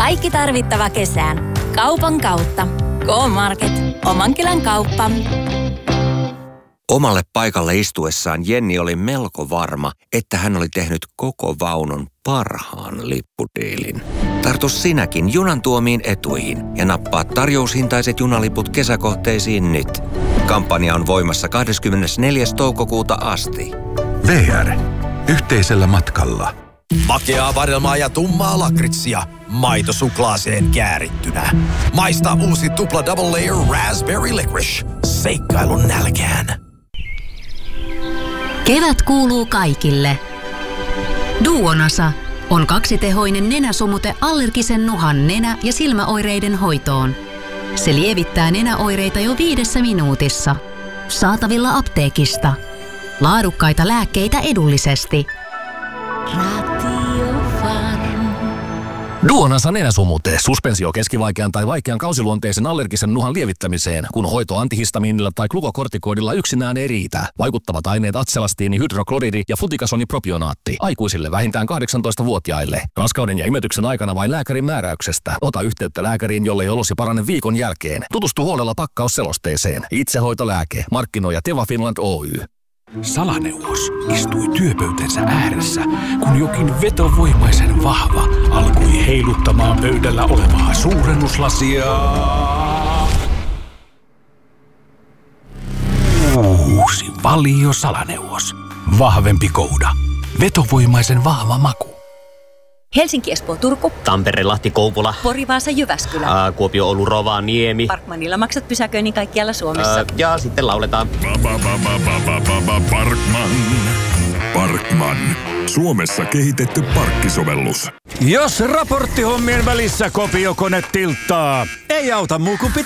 Kaikki tarvittava kesään. Kaupan kautta. K-Market. Oman kylän kauppa. Omalle paikalle istuessaan Jenni oli melko varma, että hän oli tehnyt koko vaunun parhaan lippudiilin. Tartu sinäkin junan tuomiin etuihin ja nappaa tarjoushintaiset junaliput kesäkohteisiin nyt. Kampanja on voimassa 24. toukokuuta asti. VR. Yhteisellä matkalla. Makeaa vadelmaa ja tummaa lakritsia. Maito suklaaseen käärittynä. Maista uusi tupla double layer raspberry licorice. Seikkailun nälkään. Kevät kuuluu kaikille. Duonasa on kaksitehoinen nenäsumute allergisen nuhan nenä- ja silmäoireiden hoitoon. Se lievittää nenäoireita jo 5 minuutissa. Saatavilla apteekista. Laadukkaita lääkkeitä edullisesti. Duonasa nenäsumute. Suspensio keskivaikean tai vaikean kausiluonteisen allergisen nuhan lievittämiseen, kun hoito antihistamiinilla tai glukokortikoidilla yksinään ei riitä. Vaikuttavat aineet atselastiini, hydrokloridi ja flutikasonipropionaatti. Aikuisille vähintään 18-vuotiaille. Raskauden ja imetyksen aikana vain lääkärin määräyksestä. Ota yhteyttä lääkäriin, jollei olosi parane viikon jälkeen. Tutustu huolella pakkausselosteeseen. Itsehoitolääke. Markkinoija Teva Finland Oy. Salaneuvos istui työpöytänsä ääressä, kun jokin vetovoimaisen vahva alkoi heiluttamaan pöydällä olevaa suurennuslasia. Uusi Valio Salaneuvos. Vahvempi kouda. Vetovoimaisen vahva maku. Helsinki, Espoo, Turku. Tampere, Lahti, Kouvola. Pori, Vaasa, Jyväskylä. Kuopio, Oulu, Rovaniemi. Parkmanilla maksat pysäköinnin kaikkialla Suomessa. Ja sitten lauletaan. Parkman. Suomessa kehitetty parkkisovellus. Jos raporttihommien välissä kopiokone tilttaa, ei auta muu kuin